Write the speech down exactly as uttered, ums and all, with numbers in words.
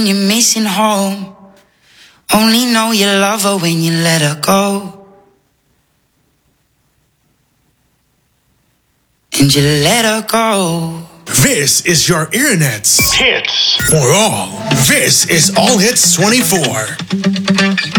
You're missing home. Only know you love her when you let her go. And you let her go. This is your internet's hits for all. This is All Hits twenty-four.